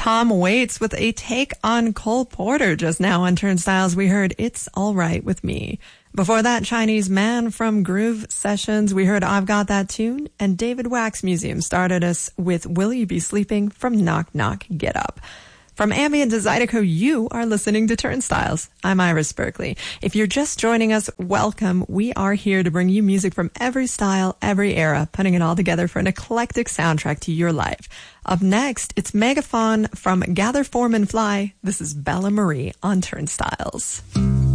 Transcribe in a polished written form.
Tom Waits with a take on Cole Porter. Just now on Turnstiles, we heard It's All Right With Me. Before that, Chinese Man from Groove Sessions, we heard I've Got That Tune. And David Wax Museum started us with Will You Be Sleeping from Knock Knock Get Up. From ambient to Zydeco, you are listening to Turnstiles. I'm Iris Berkeley. If you're just joining us, welcome. We are here to bring you music from every style, every era, putting it all together for an eclectic soundtrack to your life. Up next, it's Megaphone from Gather, Form, and Fly. This is Bella Marie on Turnstiles.